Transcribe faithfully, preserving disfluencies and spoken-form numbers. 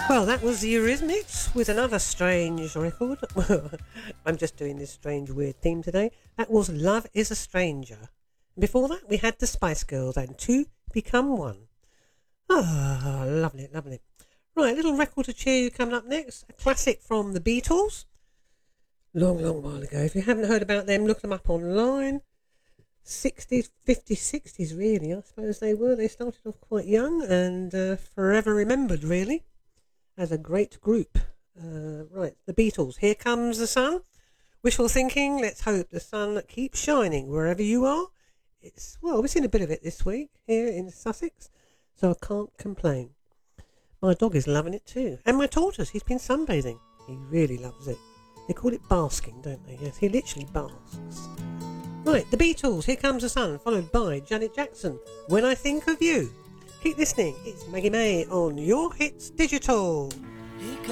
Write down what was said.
Well, that was the Eurythmics with another strange record. I'm just doing this strange, weird theme today. That was Love is a Stranger. Before that, we had the Spice Girls and Two Become One. Ah, oh, lovely, lovely. Right, a little record to cheer you coming up next. A classic from the Beatles. Long, long while ago. If you haven't heard about them, look them up online. sixties, fifties, sixties, really, I suppose they were. They started off quite young and uh, forever remembered, really, as a great group. Uh, right, the Beatles. Here Comes the Sun. Wishful thinking. Let's hope the sun keeps shining wherever you are. It's, well, we've seen a bit of it this week here in Sussex, so I can't complain. My dog is loving it too. And my tortoise, he's been sunbathing. He really loves it. They call it basking, don't they? Yes, he literally basks. Right, the Beatles, Here Comes the Sun, followed by Janet Jackson, When I Think of You. Keep listening, it's Maggie May on Your Hits Digital.